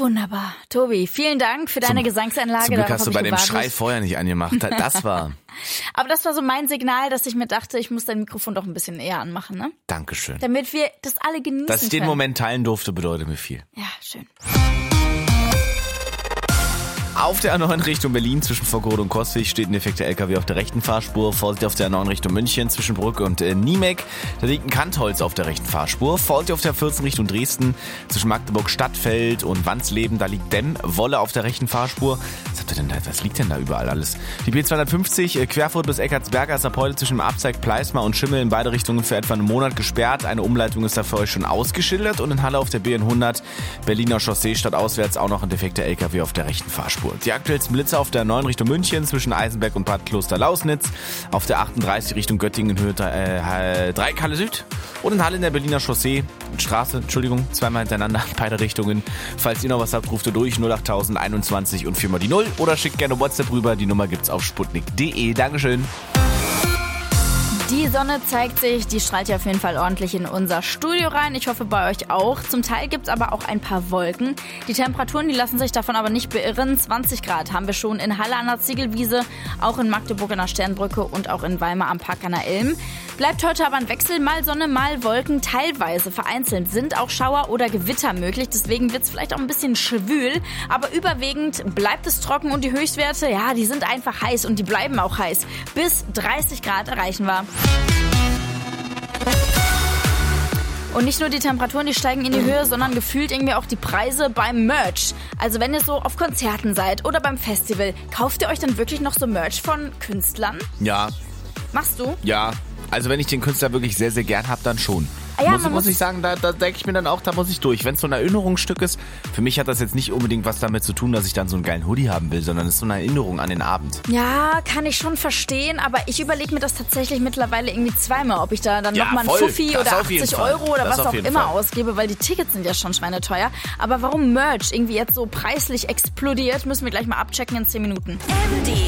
Wunderbar. Tobi, vielen Dank für deine Gesangsanlage. Zum Glück hast du bei dem Schrei vorher nicht angemacht. Das war... Aber das war so mein Signal, dass ich mir dachte, ich muss dein Mikrofon doch ein bisschen eher anmachen, ne? Dankeschön. Damit wir das alle genießen Dass ich den Moment teilen durfte, bedeutet mir viel. Ja, schön. Auf der A9 Richtung Berlin zwischen Vorgorod und Coswig steht ein defekter LKW auf der rechten Fahrspur. Vorsicht auf der A9 Richtung München zwischen Brücke und Niemek. Da liegt ein Kantholz auf der rechten Fahrspur. Vorsicht auf der 14 Richtung Dresden zwischen Magdeburg Stadtfeld und Wandsleben. Da liegt Wolle auf der rechten Fahrspur. Was liegt denn da überall alles? Die B250 Querfurt bis Eckartsberger ist ab heute zwischen Abzeig, Pleismar und Schimmel in beide Richtungen für etwa einen Monat gesperrt. Eine Umleitung ist dafür euch schon ausgeschildert. Und in Halle auf der BN100 Berliner Chaussee stadtauswärts auch noch ein defekter LKW auf der rechten Fahrspur. Die aktuellsten Blitze auf der 9 Richtung München zwischen Eisenberg und Bad Kloster-Lausnitz. Auf der 38 Richtung Göttingen Höhe 3 Halle Süd. Und in Halle in der Berliner Chaussee, zweimal hintereinander, beide Richtungen. Falls ihr noch was habt, ruft ihr durch 08000 21 und 4 mal die 0 oder schickt gerne WhatsApp rüber. Die Nummer gibt's auf sputnik.de. Dankeschön. Die Sonne zeigt sich, die strahlt ja auf jeden Fall ordentlich in unser Studio rein. Ich hoffe bei euch auch. Zum Teil gibt's aber auch ein paar Wolken. Die Temperaturen, die lassen sich davon aber nicht beirren. 20 Grad haben wir schon in Halle an der Ziegelwiese, auch in Magdeburg an der Sternbrücke und auch in Weimar am Park an der Ilm. Bleibt heute aber ein Wechsel, mal Sonne, mal Wolken. Teilweise vereinzelt sind auch Schauer oder Gewitter möglich. Deswegen wird's vielleicht auch ein bisschen schwül. Aber überwiegend bleibt es trocken und die Höchstwerte, ja, die sind einfach heiß und die bleiben auch heiß. Bis 30 Grad erreichen wir. Und nicht nur die Temperaturen, die steigen in die Höhe, sondern gefühlt irgendwie auch die Preise beim Merch. Also wenn ihr so auf Konzerten seid oder beim Festival, kauft ihr euch dann wirklich noch so Merch von Künstlern? Ja. Machst du? Ja. Also wenn ich den Künstler wirklich sehr, sehr gern habe, dann schon. Ja, muss ich sagen, da denke ich mir dann auch, da muss ich durch. Wenn es so ein Erinnerungsstück ist, für mich hat das jetzt nicht unbedingt was damit zu tun, dass ich dann so einen geilen Hoodie haben will, sondern es ist so eine Erinnerung an den Abend. Ja, kann ich schon verstehen, aber ich überlege mir das tatsächlich mittlerweile irgendwie zweimal, ob ich da dann nochmal einen Fuffi oder 80 Euro oder was auch immer ausgebe, weil die Tickets sind ja schon schweineteuer. Aber warum Merch irgendwie jetzt so preislich explodiert, müssen wir gleich mal abchecken in 10 Minuten.